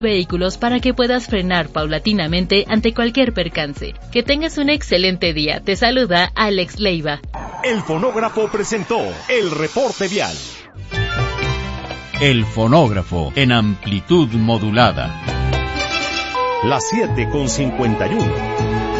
vehículos para que puedas frenar paulatinamente ante cualquier percance. Que tengas un excelente día. Te saluda Alex Leiva. El Fonógrafo presentó el reporte vial. El Fonógrafo en amplitud modulada. Las 7:51.